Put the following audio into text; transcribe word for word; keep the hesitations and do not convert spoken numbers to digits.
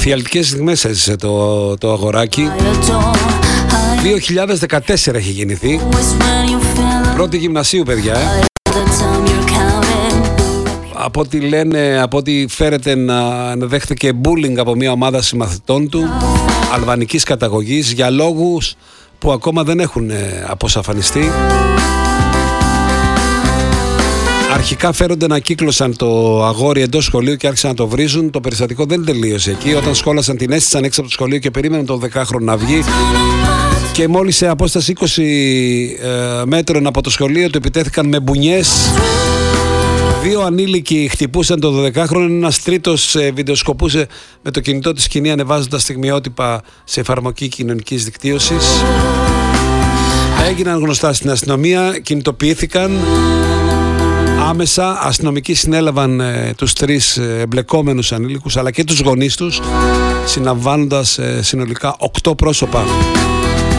Εφιαλτικές στιγμές έζησε το, το αγοράκι. δύο χιλιάδες δεκατέσσερα έχει γεννηθεί. Πρώτη γυμνασίου, παιδιά, ε. Από ό,τι λένε, από ό,τι φέρεται να, να δέχτηκε bullying από μια ομάδα συμμαθητών του αλβανικής καταγωγής για λόγους που ακόμα δεν έχουν αποσαφανιστεί. Αρχικά φέρονται να κύκλωσαν το αγόρι εντός σχολείου και άρχισαν να το βρίζουν. Το περιστατικό δεν τελείωσε εκεί. Όταν σχόλασαν, την έστησαν έξω από το σχολείο και περίμεναν τον δεκάχρονο να βγει. Και μόλις σε απόσταση είκοσι ε, μέτρων από το σχολείο του επιτέθηκαν με μπουνιές. Δύο ανήλικοι χτυπούσαν το δωδεκάχρονο, ένας τρίτος ε, βιντεοσκοπούσε με το κινητό της σκηνή ανεβάζοντας στιγμιότυπα σε εφαρμογή κοινωνικής δικτύωσης. Έγιναν γνωστά στην αστυνομία, κινητοποιήθηκαν. Άμεσα αστυνομικοί συνέλαβαν ε, τους τρεις ε, εμπλεκόμενους ανήλικους αλλά και τους γονείς τους, συναμβάνοντας ε, συνολικά οκτώ πρόσωπα.